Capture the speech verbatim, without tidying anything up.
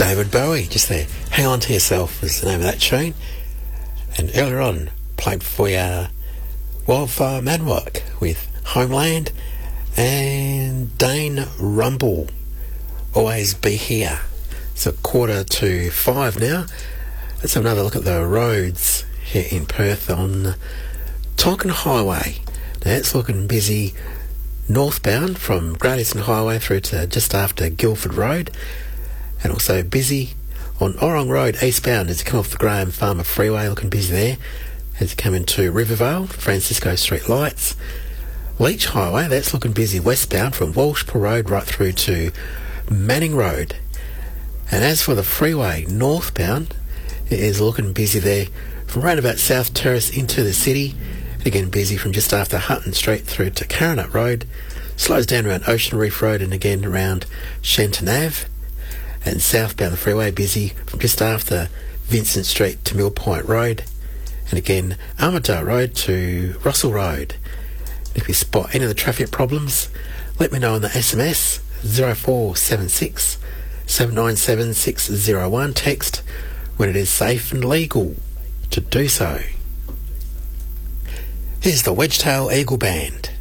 David Bowie, just there. Hang On To Yourself was the name of that tune. And earlier on, played for you Wildfire Manwalk with Homeland, and Dane Rumble, Always Be Here. It's a quarter to five now. Let's have another look at the roads here in Perth on Tonkin Highway. Now it's looking busy northbound from Great Eastern Highway through to just after Guildford Road, and also busy on Orong Road eastbound as you come off the Graham Farmer Freeway, looking busy there as you come into Rivervale, Francisco Street lights. Leach Highway, that's looking busy westbound from Walshpool Road right through to Manning Road. And as for the freeway northbound, it is looking busy there from right about South Terrace into the city. Again busy from just after Hutton Street through to Carronut Road. Slows down around Ocean Reef Road and again around Shenton Ave. And southbound the freeway busy from just after Vincent Street to Mill Point Road. And again Armadale Road to Russell Road. If you spot any of the traffic problems, let me know on the S M S zero four seven six seven nine seven six zero one. Text when it is safe and legal to do so. Here's the Wedgetail Eagle Band.